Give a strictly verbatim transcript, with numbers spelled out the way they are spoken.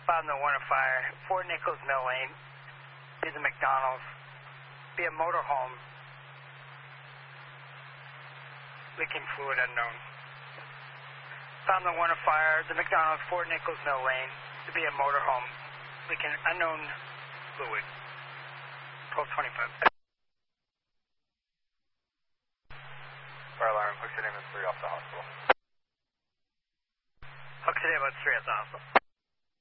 Found the Warner Fire, four Nichols Mill Lane, be the McDonald's, be a motorhome, leaking fluid unknown. Found the Warner Fire, the McDonald's, four Nichols Mill Lane, to be a motorhome, leaking unknown fluid. twelve twenty-five. Fire alarm, Hook City, three off the hospital. Hook City, about three at the hospital.